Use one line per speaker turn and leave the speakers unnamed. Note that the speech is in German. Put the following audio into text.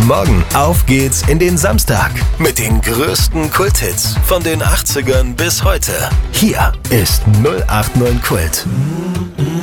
Morgen auf geht's in den Samstag mit den größten Kulthits von den 80ern bis heute. Hier ist 089 Kult.